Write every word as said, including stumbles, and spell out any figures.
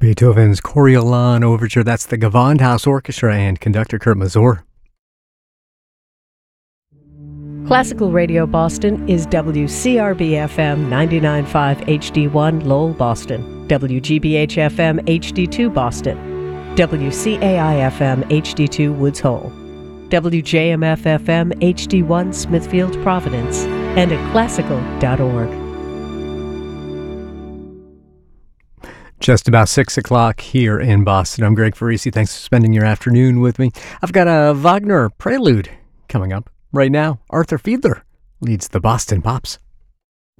Beethoven's Coriolan Overture. That's the Gewandhaus Orchestra and conductor Kurt Masur. Classical Radio Boston is W C R B F M ninety-nine point five H D one Lowell, Boston, W G B H F M H D two Boston, W C A I F M H D two Woods Hole, W J M F F M H D one Smithfield, Providence, and at classical dot org. Just about six o'clock here in Boston. I'm Greg Farisi. Thanks for spending your afternoon with me. I've got a Wagner prelude coming up right now. Arthur Fiedler leads the Boston Pops.